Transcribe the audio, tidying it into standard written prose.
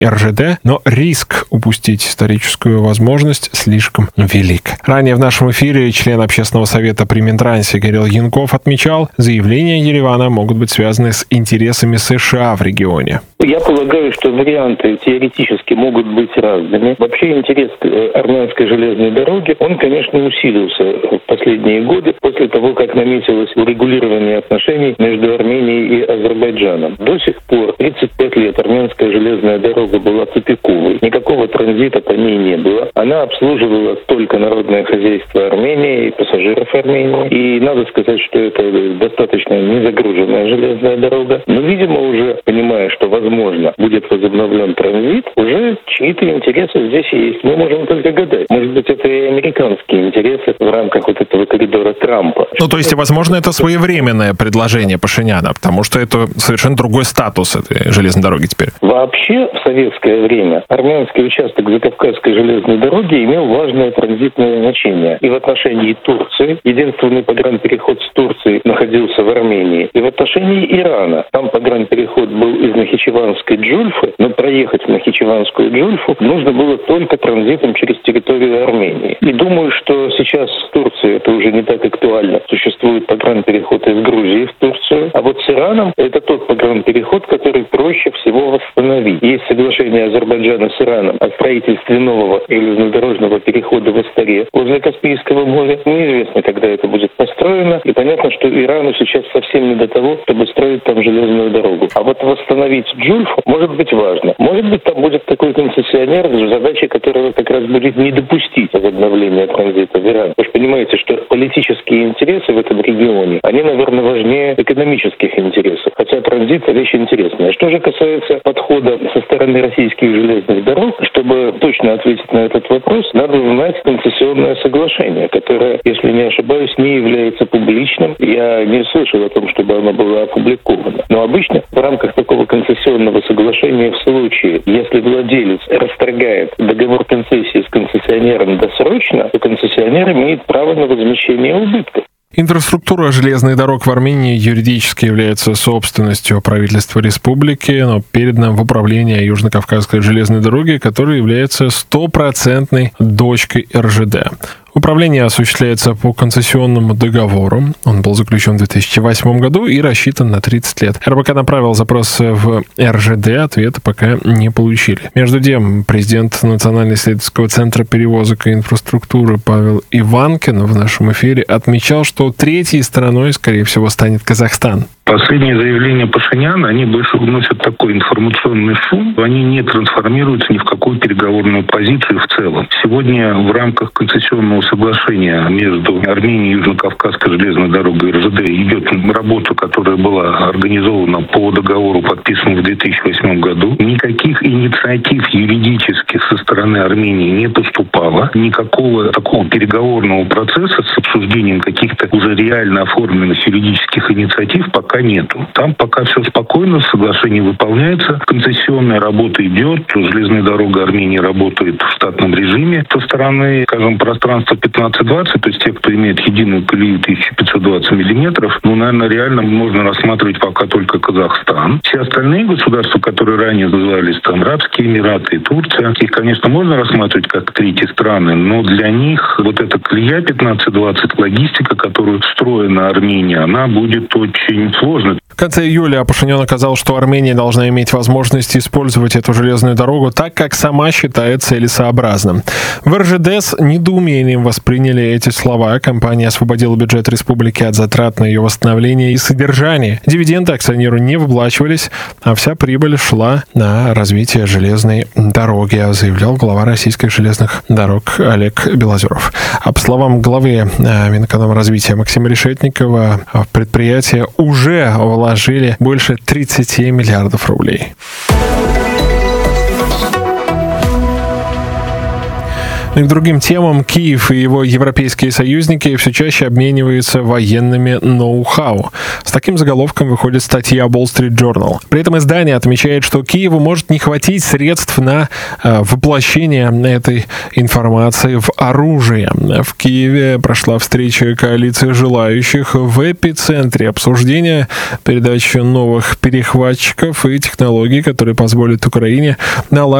РЖД, но риск упустить историческую возможность слишком велик. Ранее в нашем эфире член Общественного совета при Минтрансе Кирилл Янков отмечал, заявления Еревана могут быть связаны с интересами США в регионе. Я полагаю, что варианты теоретически могут быть разными. Вообще интерес к армянской железной дороге, он, конечно, усилился в последние годы после того, как наметилось урегулирование отношений между Арменией и Азербайджаном. До сих пор, 35 лет, армянская железная дорога была тупиковой. Никакого транзита по ней не было. Она обслуживала только народное хозяйство Армении и пассажиров Армении. И надо сказать, что это достаточно незагруженная железная дорога. Но, видимо, уже понимая, что возможно будет возобновлен транзит, уже чьи-то интересы здесь есть. Мы можем только гадать. Может быть, это и американские интересы в рамках вот этого коридора Трампа. Ну, то есть, возможно, это своевременное предложение Пашиняна, потому что это совершенно другой статус этой железной дороги теперь. Вообще, в советское время армянский участок Закавказской железной дороги имел важное транзитное значение. И в отношении Турции, единственный погранпереход с Турцией находился в Армении, и в отношении Ирана. Там погранпереход был из Нахичеванской Джульфы, но проехать в Нахичеванскую Джульфу нужно было только транзитом через территорию Армении. И думаю, что сейчас с Турцией это уже не так актуально. Существует погранпереход из Грузии в Турцию, а вот с Ираном это тот погранпереход, который проще всего восстановить. Есть соглашение Азербайджана с Ираном о строительстве нового железнодорожного перехода в Астаре возле Каспийского моря. Неизвестно, когда это будет построено. И понятно, что Ирану сейчас совсем не до того, чтобы строить там железную дорогу. А вот восстановить Джульфу может быть важно. Может быть, там будет такой концессионер, задача которого как раз будет не допустить возобновления транзита в Иран. Вы же понимаете, что политические интересы в этом регионе, они, наверное, важнее экономических интересов. Хотя транзит — вещь интересная. Что же касается подхода со стороны российских железных дорог, чтобы точно ответить на этот вопрос, надо знать концессионное соглашение, которое, если не ошибаюсь, не является публичным. Я не слышал о том, чтобы оно было опубликовано. Но обычно в рамках такого концессионного соглашения, в случае, если владелец расторгает договор концессии с концессионером досрочно, то концессионер имеет право на возмещение убытков. Инфраструктура железных дорог в Армении юридически является собственностью правительства республики, но передана в управление Южно-Кавказской железной дороги, которая является 100% дочкой РЖД. Управление осуществляется по концессионному договору. Он был заключен в 2008 году и рассчитан на 30 лет. РБК направил запрос в РЖД, ответа пока не получили. Между тем, президент Национального исследовательского центра перевозок и инфраструктуры Павел Иванкин в нашем эфире отмечал, что третьей стороной, скорее всего, станет Казахстан. Последние заявления Пашиняна, они больше вносят такой информационный шум, они не трансформируются ни в какую переговорную позицию в целом. Сегодня в рамках концессионного соглашения между Арменией и Южно-Кавказской железной дорогой РЖД идет работа, которая была организована по договору, подписанному в 2008 году. Никаких инициатив юридических со стороны Армении не поступало. Никакого такого переговорного процесса с обсуждением каких-то уже реально оформленных юридических инициатив пока нету. Там пока все спокойно, соглашение выполняется, концессионная работа идет, железная дорога Армении работает в штатном режиме. Со стороны, скажем, пространства 15-20, то есть те, кто имеет единую колею 1520 миллиметров, наверное, реально можно рассматривать пока только Казахстан. Все остальные государства, которые ранее назывались там Арабские Эмираты и Турция, их, конечно, можно рассматривать как третьи страны, но для них вот эта колея 15-20, логистика, которую встроена Армения, она будет очень сложной. В конце июля Пашинян указал, что Армения должна иметь возможность использовать эту железную дорогу так, как сама считает целесообразным. В РЖД с недоумением восприняли эти слова. Компания освободила бюджет республики от затрат на ее восстановление и содержание. Дивиденды акционеру не выплачивались, а вся прибыль шла на развитие железной дороги, заявлял глава российских железных дорог Олег Белозеров. А по словам главы Минэкономразвития Максима Решетникова, в предприятие уже вложили больше 30 миллиардов рублей. И к другим темам. Киев и его европейские союзники все чаще обмениваются военными ноу-хау. С таким заголовком выходит статья Wall Street Journal. При этом издание отмечает, что Киеву может не хватить средств на воплощение этой информации в оружие. В Киеве прошла встреча коалиции желающих. В эпицентре обсуждения передачи новых перехватчиков и технологий, которые позволят Украине наладить